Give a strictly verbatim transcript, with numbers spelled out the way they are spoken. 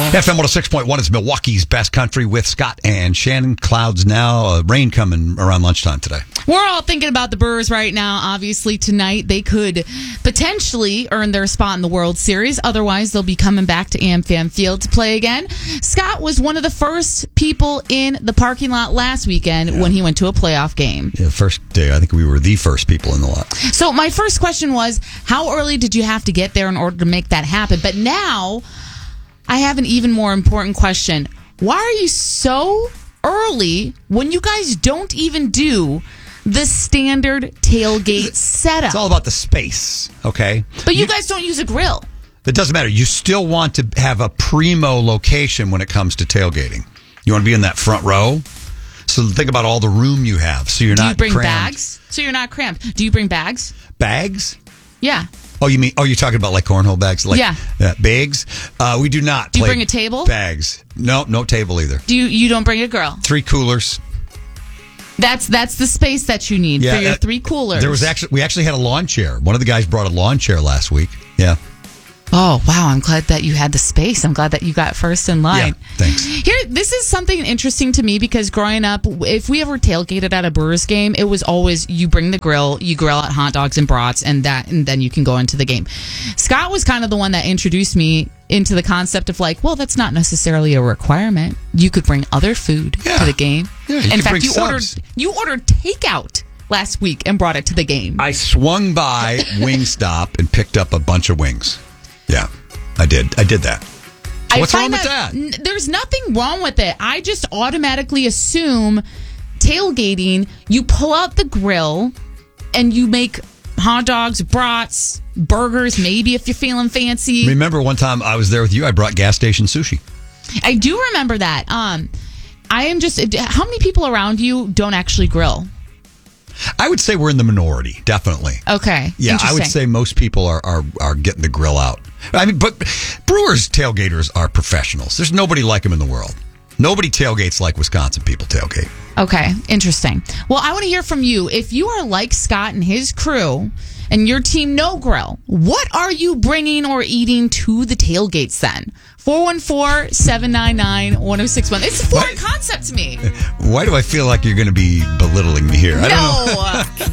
F M one oh six point one is Milwaukee's best country with Scott and Shannon. Clouds now, uh, rain coming around lunchtime today. We're all thinking about the Brewers right now. Obviously, tonight they could potentially earn their spot in the World Series. Otherwise, they'll be coming back to AmFam Field to play again. Scott was one of the first people in the parking lot last weekend yeah. when he went to a playoff game. Yeah, first day. I think we were the first people in the lot. So my first question was, how early did you have to get there in order to make that happen? But now I have an even more important question. Why are you so early when you guys don't even do the standard tailgate setup? It's all about the space, okay? But you, you guys don't use a grill. It doesn't matter. You still want to have a primo location when it comes to tailgating. You want to be in that front row. So think about all the room you have. So you're do not you bring crammed. bags? So you're not cramped. Do you bring bags? Bags? Yeah. Oh, you mean? Oh, you're talking about like cornhole bags? Like, yeah. Uh, bags? Uh, we do not. Do you play bring a table? Bags? No, no table either. Do you? You don't bring a grill? Three coolers. That's that's the space that you need yeah, for your uh, three coolers. There was actually we actually had a lawn chair. One of the guys brought a lawn chair last week. Yeah. Oh, wow. I'm glad that you had the space. I'm glad that you got first in line. Yeah, thanks. Here, this is something interesting to me because growing up, if we ever tailgated at a Brewers game, it was always you bring the grill, you grill out hot dogs and brats, and that, and then you can go into the game. Scott was kind of the one that introduced me into the concept of like, well, that's not necessarily a requirement. You could bring other food yeah. to the game. Yeah, you in fact, you subs. ordered you ordered takeout last week and brought it to the game. I swung by Wingstop and picked up a bunch of wings. Yeah. I did. I did that. So what's wrong with that? N- there's nothing wrong with it. I just automatically assume tailgating, you pull out the grill and you make hot dogs, brats, burgers, maybe if you're feeling fancy. Remember one time I was there with you, I brought gas station sushi. I do remember that. Um, I am just, how many people around you don't actually grill? I would say we're in the minority, definitely. Okay. Yeah, I would say most people are, are, are getting the grill out. I mean, but Brewers tailgaters are professionals. There's nobody like them in the world. Nobody tailgates like Wisconsin people tailgate. Okay, interesting. Well, I want to hear from you. If you are like Scott and his crew and your team no grill, what are you bringing or eating to the tailgates then? four one four, seven nine nine, one oh six one. It's a foreign concept to me. Why do I feel like you're going to be belittling me here? I no. don't know.